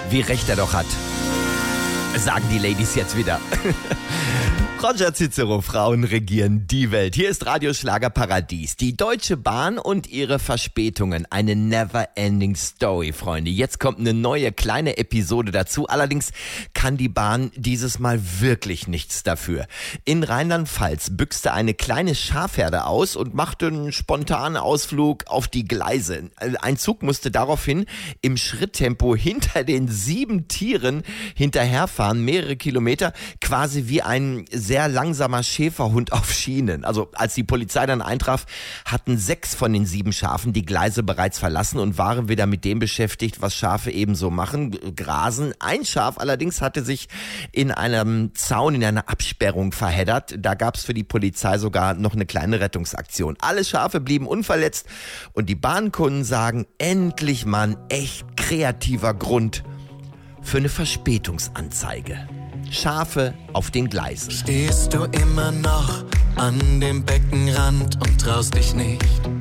Wie recht er doch hat. Sagen die Ladies jetzt wieder. Roger Cicero, Frauen regieren die Welt. Hier ist Radioschlager Paradies. Die Deutsche Bahn und ihre Verspätungen. Eine never-ending Story, Freunde. Jetzt kommt eine neue kleine Episode dazu. Allerdings kann die Bahn dieses Mal wirklich nichts dafür. In Rheinland-Pfalz büchste eine kleine Schafherde aus und machte einen spontanen Ausflug auf die Gleise. Ein Zug musste daraufhin im Schritttempo hinter den 7 Tieren hinterherfahren, mehrere Kilometer, quasi wie ein sehr langsamer Schäferhund auf Schienen. Also als die Polizei dann eintraf, hatten 6 von den 7 Schafen die Gleise bereits verlassen und waren wieder mit dem beschäftigt, was Schafe eben so machen, grasen. Ein Schaf allerdings hatte sich in einem Zaun, in einer Absperrung verheddert. Da gab es für die Polizei sogar noch eine kleine Rettungsaktion. Alle Schafe blieben unverletzt und die Bahnkunden sagen, endlich mal ein echt kreativer Grund für eine Verspätungsanzeige. Schafe auf den Gleisen. Stehst du immer noch an dem Beckenrand und traust dich nicht?